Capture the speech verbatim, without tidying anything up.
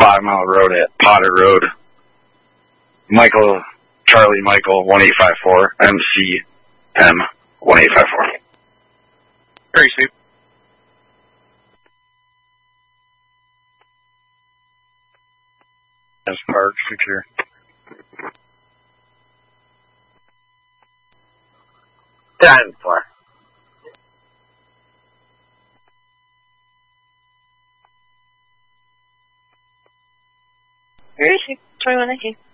Five Mile Road at Potter Road. Michael, Charlie Michael, one eight five four, M C M, one eight five four. Very sweet. As Park, secure. Ten four. Where is he? twenty-one nineteen.